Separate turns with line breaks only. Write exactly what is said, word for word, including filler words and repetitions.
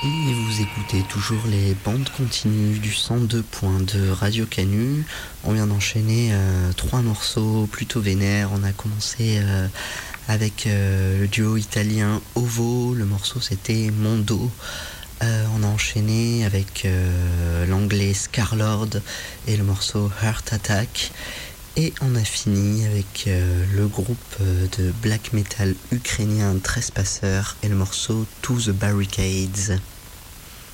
Et vous écoutez toujours les bandes continues du cent deux point deux Radio Canu. On vient d'enchaîner euh, trois morceaux plutôt vénères. On a commencé euh, avec euh, le duo italien Ovo. Le morceau c'était Mondo. Euh, on a enchaîné avec euh, l'anglais Scarlord et le morceau Heart Attack. Et on a fini avec euh, le groupe euh, de black metal ukrainien Trespasseur et le morceau To the Barricades.